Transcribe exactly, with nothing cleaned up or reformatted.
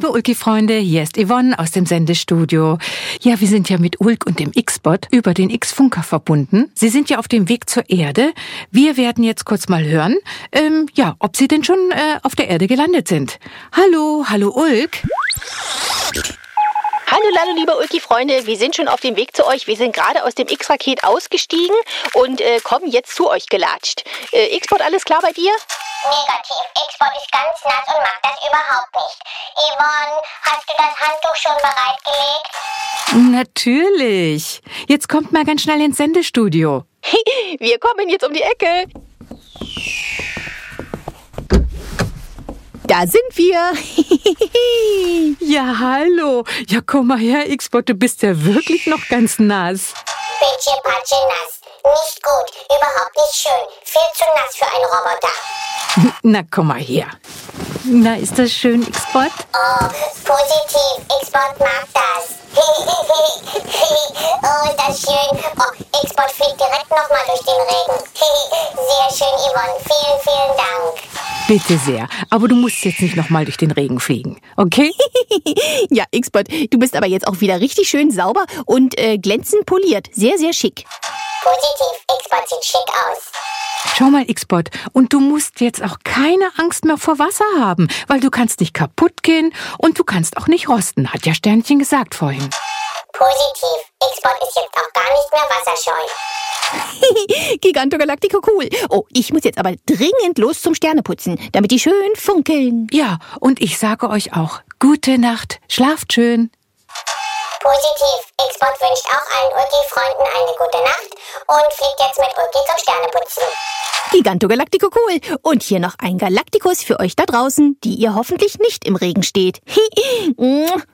liebe Ulki-Freunde, hier ist Yvonne aus dem Sendestudio. Ja, wir sind ja mit Ulk und dem X-Bot über den X-Funker verbunden. Sie sind ja auf dem Weg zur Erde. Wir werden jetzt kurz mal hören, ähm, ja, ob Sie denn schon äh, auf der Erde gelandet sind. Hallo, hallo Ulk. Hallo, hallo, liebe Ulki-Freunde, wir sind schon auf dem Weg zu euch. Wir sind gerade aus dem X-Raket ausgestiegen und äh, kommen jetzt zu euch gelatscht. Äh, X-Bot, alles klar bei dir? Negativ. X-Bot ist ganz nass und mag das überhaupt nicht. Yvonne, hast du das Handtuch schon bereitgelegt? Natürlich. Jetzt kommt mal ganz schnell ins Sendestudio. Wir kommen jetzt um die Ecke. Da sind wir. Ja, hallo. Ja, komm mal her, X-Bot, du bist ja wirklich noch ganz nass. Pitsche, patsche, nass. Nicht gut, überhaupt nicht schön. Viel zu nass für einen Roboter. Na, komm mal her. Na, ist das schön, X-Bot? Oh, positiv. X-Bot mag das. Oh, ist das schön. Oh, X-Bot fliegt direkt nochmal durch den Regen. Sehr schön, Yvonne. Vielen, vielen Dank. Bitte sehr. Aber du musst jetzt nicht nochmal durch den Regen fliegen, okay? Ja, X-Bot, du bist aber jetzt auch wieder richtig schön sauber und äh, glänzend poliert. Sehr, sehr schick. Positiv. X-Bot sieht schick aus. Schau mal, X-Bot, und du musst jetzt auch keine Angst mehr vor Wasser haben, weil du kannst nicht kaputt gehen und du kannst auch nicht rosten, hat ja Sternchen gesagt vorhin. Positiv. X-Bot ist jetzt auch gar nicht mehr wasserscheu. Gigantogalactico cool. Oh, ich muss jetzt aber dringend los zum Sterneputzen, damit die schön funkeln. Ja, und ich sage euch auch, gute Nacht, schlaft schön. Positiv. X-Bot wünscht auch allen Ulki-Freunden eine gute Nacht und fliegt jetzt mit Ulki zum Sterneputzen. Gigantogalactico cool. Und hier noch ein Galaktikus für euch da draußen, die ihr hoffentlich nicht im Regen steht.